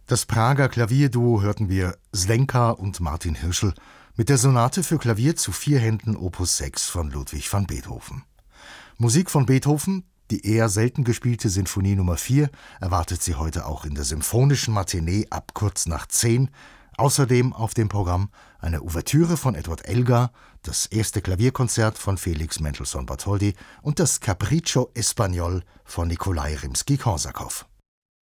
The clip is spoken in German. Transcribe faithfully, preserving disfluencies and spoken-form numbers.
Das Prager Klavierduo hörten wir Zdenka und Martin Hirschl mit der Sonate für Klavier zu vier Händen Opus sechs von Ludwig van Beethoven. Musik von Beethoven, die eher selten gespielte Sinfonie Nummer vier, erwartet Sie heute auch in der Symphonischen Matinee ab kurz nach zehn. Außerdem auf dem Programm eine Ouvertüre von Edward Elgar, das erste Klavierkonzert von Felix Mendelssohn Bartholdy und das Capriccio Espagnol von Nikolai Rimski-Korsakow.